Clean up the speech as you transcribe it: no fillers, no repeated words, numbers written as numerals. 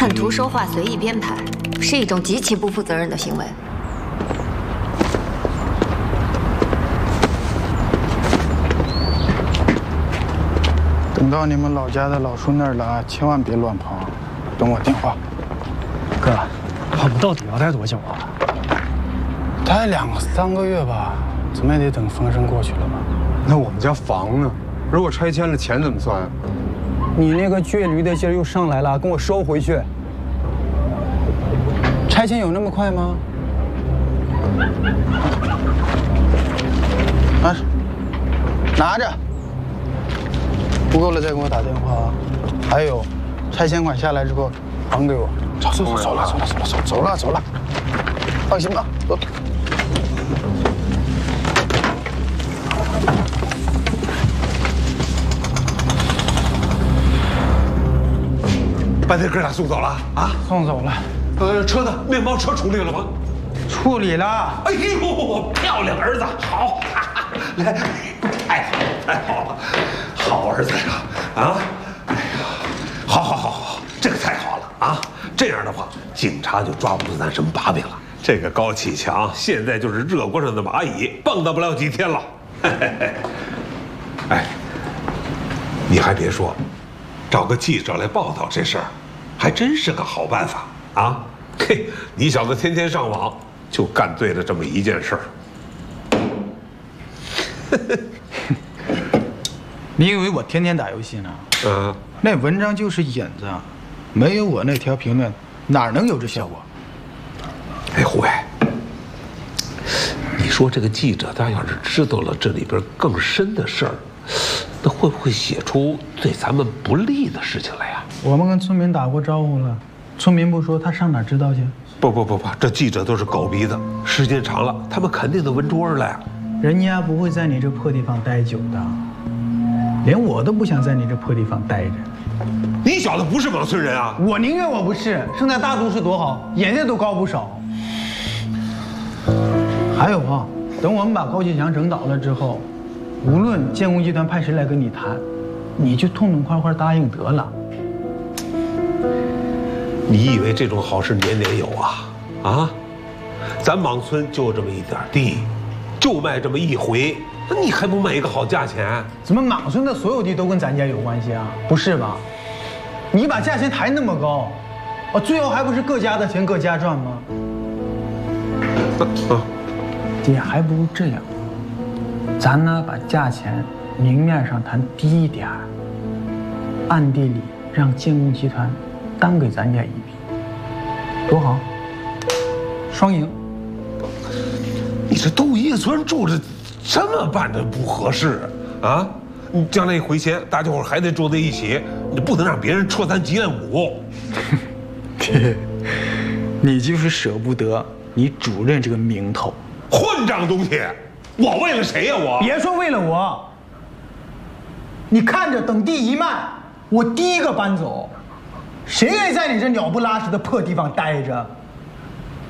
叛徒说话随意编排，是一种极其不负责任的行为。 等到你们老家的老叔那儿了，千万别乱跑，等我电话。 哥，我们到底要待多久啊？ 待2、3个月吧，怎么也得等风声过去了吧？ 那我们家房呢？如果拆迁了，钱怎么算啊？ 你那个倔驴的劲儿又上来了，跟我收回去。 拆迁有那么快吗？啊，拿着。不够了再给我打电话啊！还有，拆迁款下来之后还给我。走了，放心吧，走。 把那哥俩送走了啊？ 送走了。 车呢？面包车处理了吗？ 处理了。 哎呦，漂亮儿子，好，来，太好了，好儿子呀！啊，哎呀，好，这个太好了啊！这样的话，警察就抓不住咱什么把柄了。这个高启强现在就是热锅上的蚂蚁，蹦跶不了几天了。哎，你还别说，找个记者来报道这事儿，还真是个好办法啊！嘿，你小子天天上网，就干对了这么一件事儿。 你以为我天天打游戏呢？那文章就是引子，没有我那条评论，哪能有这效果？ 哎，胡伟，你说这个记者他要是知道了这里边更深的事儿，那会不会写出对咱们不利的事情来呀？ 我们跟村民打过招呼了，村民不说，他上哪知道去？ 不，这记者都是狗鼻子，时间长了，他们肯定能闻出味来。 人家不会在你这破地方待久的，连我都不想在你这破地方待着。 你小子不是莽村人啊？ 我宁愿我不是，生在大都市多好，眼界都高不少。还有啊，等我们把高启强整倒了之后，无论建工集团派谁来跟你谈，你就痛痛快快答应得了。 你以为这种好事年年有啊？啊，咱莽村就这么一点地，就卖这么一回，那你还不卖一个好价钱？ 怎么莽村的所有地都跟咱家有关系啊？不是吧？你把价钱抬那么高，最后还不是各家的钱各家赚吗？爹，还不如这样，咱呢把价钱明面上谈低一点儿，暗地里让建工集团单给咱家一笔，多好，双赢。 你这都一个村住着，这么办的不合适啊！你将来一回迁，大家伙还得住在一起，你不能让别人戳咱脊梁骨。 爹，你就是舍不得你主任这个名头。 混账东西！我为了谁呀？我别说为了我，你看着等地一卖，我第一个搬走。谁愿意在你这鸟不拉屎的破地方待着？